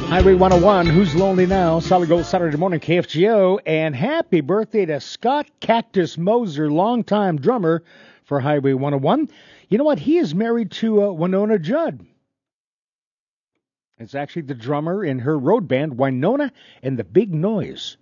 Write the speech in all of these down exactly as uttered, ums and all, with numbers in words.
Highway one oh one, Who's Lonely Now? Solid Gold Saturday morning, K F G O. And happy birthday to Scott Cactus Moser, longtime drummer for Highway one oh one. You know what? He is married to uh, Winona Judd. It's actually the drummer in her road band, Winona and the Big Noise.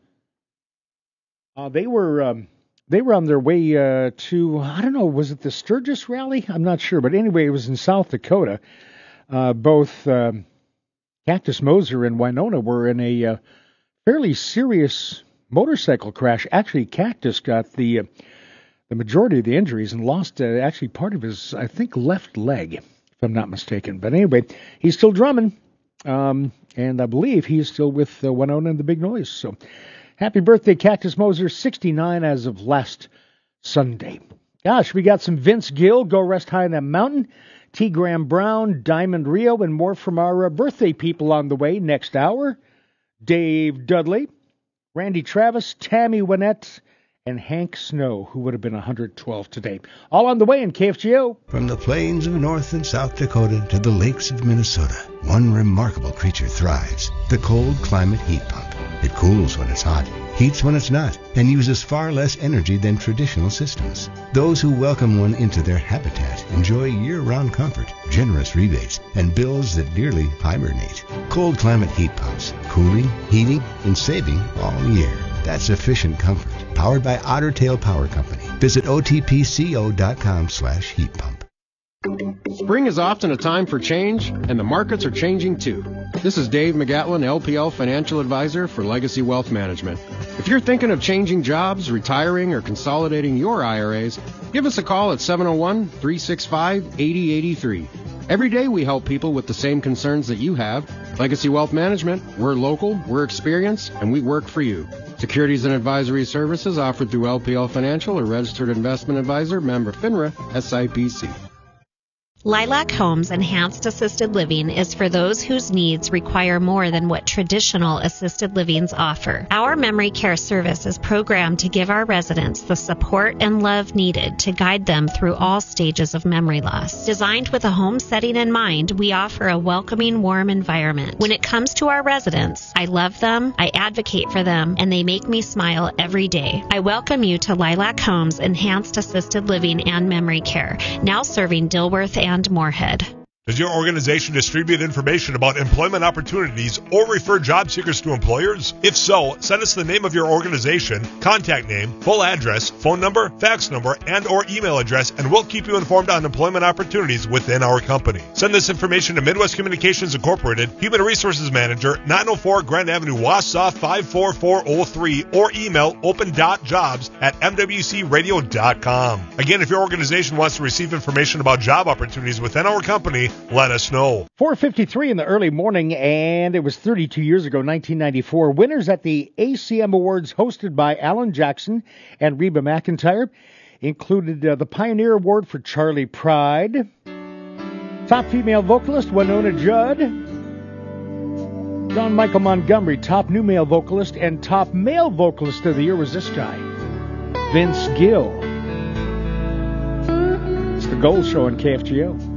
Uh, they were um, they were on their way uh, to, I don't know, was it the Sturgis Rally? I'm not sure. But anyway, it was in South Dakota. Uh, both... Um, Cactus Moser and Winona were in a uh, fairly serious motorcycle crash. Actually, Cactus got the uh, the majority of the injuries and lost uh, actually part of his, I think, left leg, if I'm not mistaken. But anyway, he's still drumming, um, and I believe he is still with uh, Winona and the Big Noise. So happy birthday, Cactus Moser, sixty-nine as of last Sunday. Gosh, we got some Vince Gill, Go Rest High in That Mountain, T. Graham Brown, Diamond Rio, and more from our uh, birthday people on the way next hour. Dave Dudley, Randy Travis, Tammy Wynette, and Hank Snow, who would have been one hundred twelve today. All on the way in K F G O. From the plains of North and South Dakota to the lakes of Minnesota, one remarkable creature thrives, the cold climate heat pump. It cools when it's hot, heats when it's not, and uses far less energy than traditional systems. Those who welcome one into their habitat enjoy year-round comfort, generous rebates, and bills that nearly hibernate. Cold climate heat pumps, cooling, heating, and saving all year. That's efficient comfort, powered by Otter Tail Power Company. Visit O T P C O dot com slash heat pump. Spring is often a time for change, and the markets are changing too. This is Dave McGatlin, L P L Financial Advisor for Legacy Wealth Management. If you're thinking of changing jobs, retiring, or consolidating your I R As, give us a call at seven oh one, three six five, eight oh eight three. Every day we help people with the same concerns that you have. Legacy Wealth Management, we're local, we're experienced, and we work for you. Securities and advisory services offered through L P L Financial, a registered investment advisor, member FINRA, S I P C. Lilac Homes Enhanced Assisted Living is for those whose needs require more than what traditional assisted livings offer. Our memory care service is programmed to give our residents the support and love needed to guide them through all stages of memory loss. Designed with a home setting in mind, we offer a welcoming, warm environment. When it comes to our residents, I love them, I advocate for them, and they make me smile every day. I welcome you to Lilac Homes Enhanced Assisted Living and Memory Care, now serving Dilworth and and Moorhead. Does your organization distribute information about employment opportunities or refer job seekers to employers? If so, send us the name of your organization, contact name, full address, phone number, fax number, and or email address, and we'll keep you informed on employment opportunities within our company. Send this information to Midwest Communications Incorporated, Human Resources Manager, nine oh four Grand Avenue, Wausau, five four four oh three, or email open dot jobs at m w c radio dot com. Again, if your organization wants to receive information about job opportunities within our company, let us know. four fifty-three in the early morning, and it was thirty-two years ago, nineteen ninety-four. Winners at the A C M Awards hosted by Alan Jackson and Reba McEntire included uh, the Pioneer Award for Charlie Pride, top female vocalist Winona Judd, John Michael Montgomery, top new male vocalist, and top male vocalist of the year was this guy, Vince Gill. It's the Gold Show on K F G O.